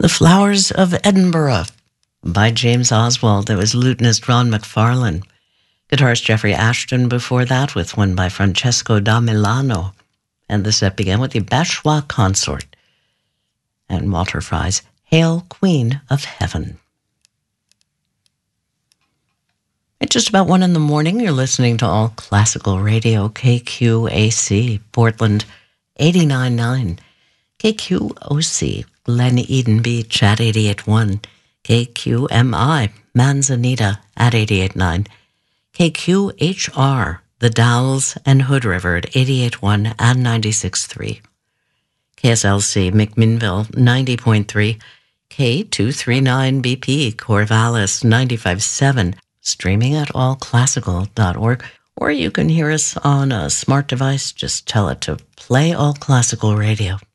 The Flowers of Edinburgh by James Oswald. That was lutenist Ron McFarlane. Guitarist Jeffrey Ashton before that with one by Francesco da Milano. And the set began with the Bashois Consort and Walter Fry's Hail, Queen of Heaven. At just about 1 a.m, you're listening to All Classical Radio, KQAC, Portland 89.9, KQOC, Glen Eden Beach at 88.1, KQMI, Manzanita at 88.9, KQHR, The Dalles and Hood River at 88.1 and 96.3, KSLC, McMinnville 90.3, K239BP, Corvallis 95.7, streaming at allclassical.org, or you can hear us on a smart device. Just tell it to play All Classical Radio.